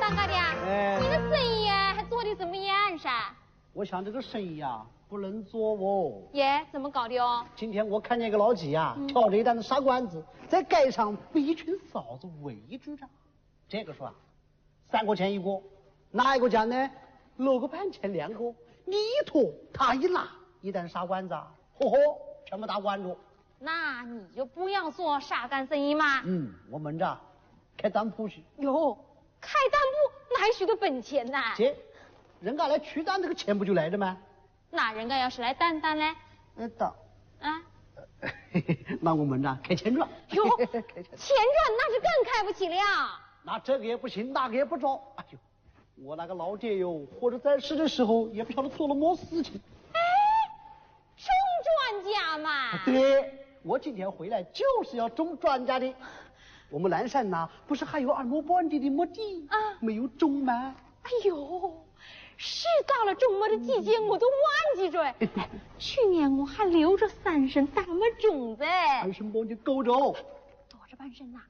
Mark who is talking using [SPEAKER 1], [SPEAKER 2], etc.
[SPEAKER 1] 啷个的？
[SPEAKER 2] 哎，
[SPEAKER 1] 你的生意还做得怎么样噻？
[SPEAKER 2] 我想这个生意啊，不能做哦。
[SPEAKER 1] 耶，怎么搞的哦？
[SPEAKER 2] 今天我看见一个老纪啊，挑着一担沙罐子，在街上被一群嫂子围住着。这个说啊，3块钱一个，哪一个家呢？6个半钱2个，你一拖他一拿，一担沙罐子啊，嚯嚯，全部打完了。
[SPEAKER 1] 那你就不要做沙干生意嘛。
[SPEAKER 2] 我们这开当铺去。
[SPEAKER 1] 哟，开当铺那还许多本钱呐。
[SPEAKER 2] 这人家来取单，这个钱不就来了吗？
[SPEAKER 1] 那人家要是来单单呢？
[SPEAKER 2] 当
[SPEAKER 1] 啊？
[SPEAKER 2] 那我们这开钱庄。
[SPEAKER 1] 哟，钱庄那是更开不起了。
[SPEAKER 2] 那这个也不行，那个也不着。哎呦，我那个老爹哟，活着在世的时候，也不晓得做了么事情。
[SPEAKER 1] 哎，中专家嘛。
[SPEAKER 2] 对，我今天回来就是要中专家的。我们南山呐，不是还有2亩半地的么地
[SPEAKER 1] 啊？
[SPEAKER 2] 没有种吗？
[SPEAKER 1] 哎呦，是到了种么的季节，我都忘记着。去年我还留着3升大么种子。
[SPEAKER 2] 2升半就够着。
[SPEAKER 1] 多着半升呐，